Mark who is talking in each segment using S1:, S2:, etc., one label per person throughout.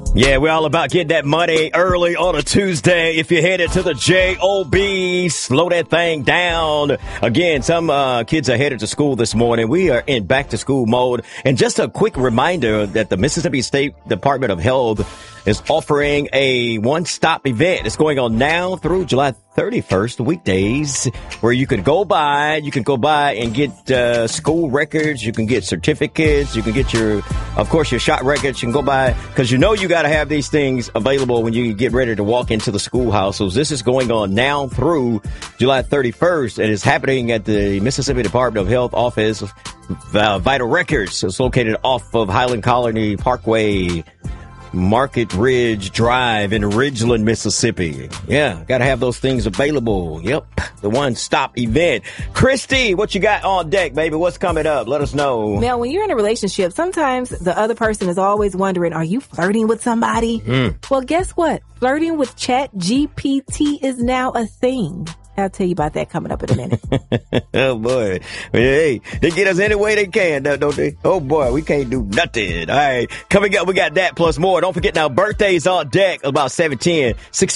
S1: Yeah, we're all about getting that money early on a Tuesday. If you're headed to the J.O.B., slow that thing down. Again, some kids are headed to school this morning. We are in back-to-school mode. And just a quick reminder that the Mississippi State Department of Health is offering a one-stop event. It's going on now through July 31st, weekdays, where you can go by and get school records. You can get certificates. You can get your shot records. You can go by, because you got to have these things available when you get ready to walk into the schoolhouse. So this is going on now through July 31st, and it's happening at the Mississippi Department of Health office, Vital Records. It's located off of Highland Colony Parkway, Market Ridge Drive in Ridgeland, Mississippi. Yeah, got to have those things available. Yep, the one-stop event. Christy, what you got on deck, baby? What's coming up? Let us know.
S2: Now, when you're in a relationship, sometimes the other person is always wondering, are you flirting with somebody? Well, guess what? Flirting with ChatGPT is now a thing. I'll tell you about that coming up in a minute.
S1: Oh, boy. Hey, they get us any way they can, don't they? Oh, boy, we can't do nothing. All right, coming up, we got that plus more. Don't forget now, birthdays on deck, about 710,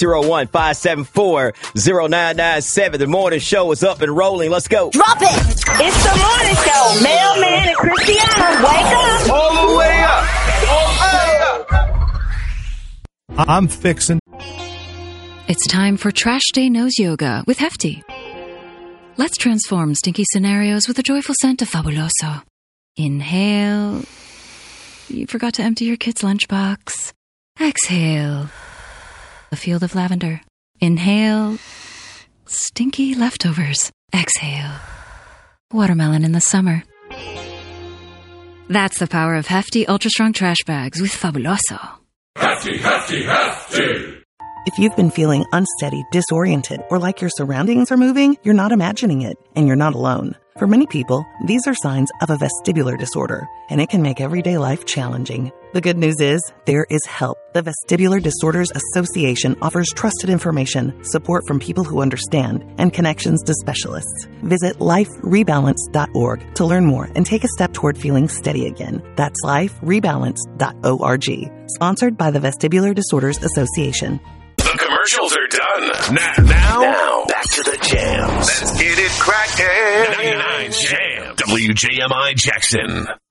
S1: 601-574-0997. The morning show is up and rolling. Let's go.
S3: Drop it. It's the morning show. Mailman and Christiana, wake up.
S4: All the way up.
S5: I'm fixing.
S6: It's time for Trash Day Nose Yoga with Hefty. Let's transform stinky scenarios with a joyful scent of Fabuloso. Inhale. You forgot to empty your kid's lunchbox. Exhale. A field of lavender. Inhale. Stinky leftovers. Exhale. Watermelon in the summer. That's the power of Hefty Ultra Strong Trash Bags with Fabuloso.
S4: Hefty, hefty, hefty.
S7: If you've been feeling unsteady, disoriented, or like your surroundings are moving, you're not imagining it, and you're not alone. For many people, these are signs of a vestibular disorder, and it can make everyday life challenging. The good news is, there is help. The Vestibular Disorders Association offers trusted information, support from people who understand, and connections to specialists. Visit liferebalance.org to learn more and take a step toward feeling steady again. That's liferebalance.org. Sponsored by the Vestibular Disorders Association.
S4: The commercials are done. Now, back to the jams. Let's get it crackin'. 99 Jam. WJMI Jackson.